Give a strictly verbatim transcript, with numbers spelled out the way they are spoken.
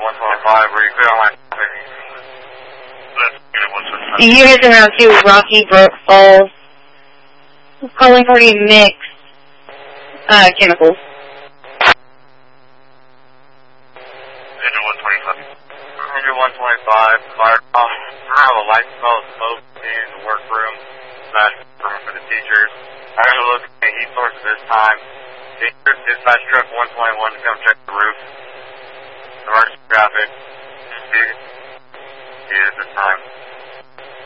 one twenty-five, were you clear on line traffic? Units around two, Rocky Brook Falls. Calling for a mixed uh, chemicals. Engine one twenty-five. Engine one twenty-five, fire pump. I have a light smell of smoke in the workroom. That's room for the teachers. I'm going to look at the heat source this time. Teachers, dispatch truck one twenty-one to come check the roof. Emergency traffic. See it this time.